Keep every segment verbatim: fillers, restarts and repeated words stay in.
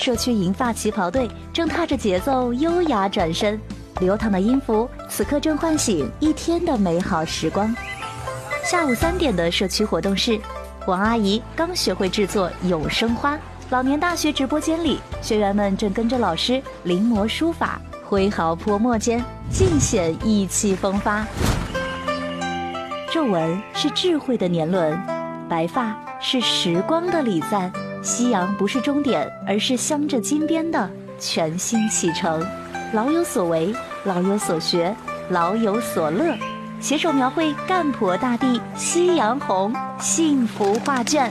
社区银发旗袍队正踏着节奏优雅转身，流淌的音符此刻正唤醒一天的美好时光。下午三点的社区活动室，王阿姨刚学会制作永生花。老年大学直播间里，学员们正跟着老师临摹书法，挥毫泼墨间尽显意气风发。皱纹是智慧的年轮，白发是时光的礼赞。夕阳不是终点，而是镶着金边的全新启程。老有所为，老有所学，老有所乐，携手描绘干婆大地夕阳红幸福画卷。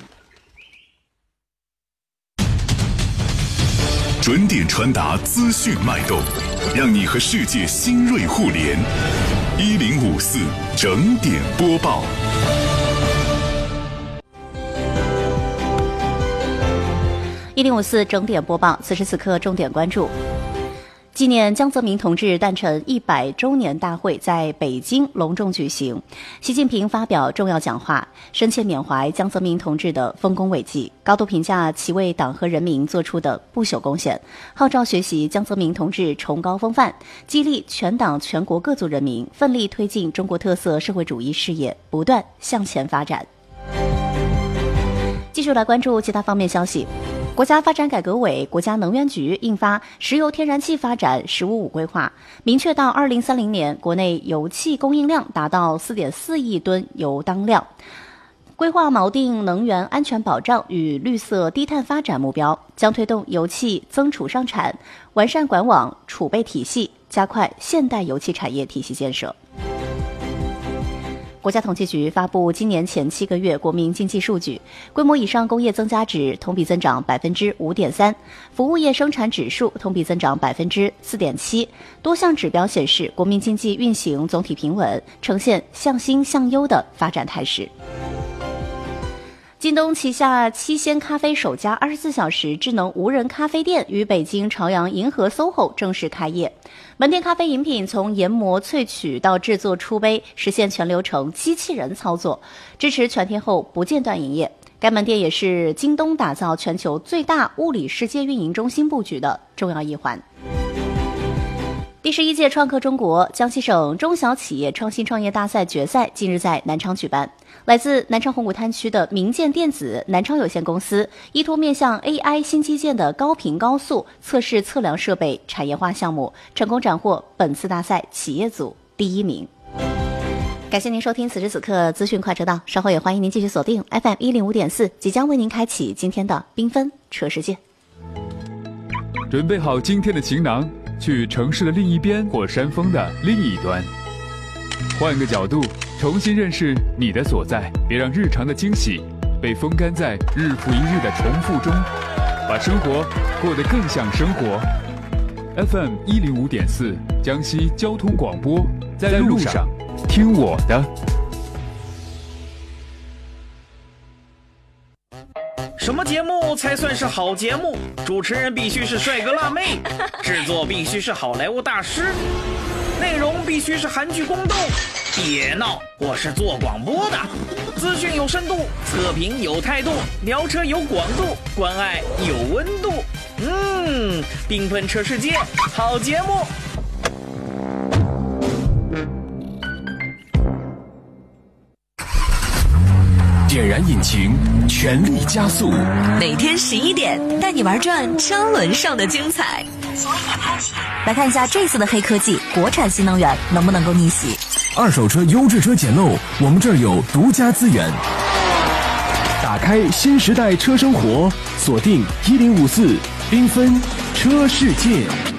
准点传达资讯脉动，让你和世界新锐互联。一零五四整点播报。 一零五四整点播报，此时此刻重点关注。纪念江泽民同志诞辰一百周年大会在北京隆重举行，习近平发表重要讲话，深切缅怀江泽民同志的丰功伟绩，高度评价其为党和人民做出的不朽贡献，号召学习江泽民同志崇高风范，激励全党全国各族人民奋力推进中国特色社会主义事业不断向前发展。继续来关注其他方面消息。国家发展改革委、国家能源局印发《石油天然气发展“十五五”规划》，明确到二零三零年国内油气供应量达到 四点四亿吨油当量。规划锚定能源安全保障与绿色低碳发展目标，将推动油气增储上产，完善管网储备体系，加快现代油气产业体系建设。国家统计局发布今年前七个月国民经济数据，规模以上工业增加值同比增长百分之五点三，服务业生产指数同比增长百分之四点七，多项指标显示国民经济运行总体平稳，呈现向新向优的发展态势。京东旗下七鲜咖啡首家二十四小时智能无人咖啡店于北京朝阳银河 S O H O 正式开业。门店咖啡饮品从研磨萃取到制作出杯，实现全流程机器人操作，支持全天候不间断营业。该门店也是京东打造全球最大物理世界运营中心布局的重要一环。第十一届创客中国江西省中小企业创新创业大赛决赛近日在南昌举办。来自南昌红谷滩区的明建电子南昌有限公司，依托面向 A I 新基建的高频高速测试测量设备产业化项目，成功斩获本次大赛企业组第一名。感谢您收听此时此刻资讯快车道，稍后也欢迎您继续锁定 F M 一零五点四，即将为您开启今天的缤纷车世界。 准备好今天的行囊，去城市的另一边或山峰的另一端，换个角度重新认识你的所在，别让日常的惊喜被风干在日复一日的重复中，把生活过得更像生活。 F M 一零五点四 江西交通广播，在路上听我的。 什么节目才算是好节目？主持人必须是帅哥辣妹，制作必须是好莱坞大师，内容必须是韩剧宫斗。别闹，我是做广播的，资讯有深度，测评有态度，聊车有广度，关爱有温度。嗯，缤纷车世界，好节目。 点燃引擎，全力加速。 每天十一点，带你玩转车轮上的精彩。所以开启，来看一下这次的黑科技，国产新能源能不能够逆袭？ 二手车优质车捡漏，我们这儿有独家资源。打开新时代车生活，锁定一零五四缤纷车世界。